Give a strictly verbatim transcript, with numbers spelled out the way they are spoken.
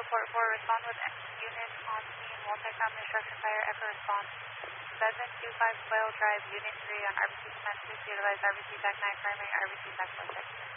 report four, respond with unit on scene, multi-family structure fire, echo response. seven two five Quail Drive, Unit three on R B C command six, utilize R B C TAC nine primary, R B C TAC four six.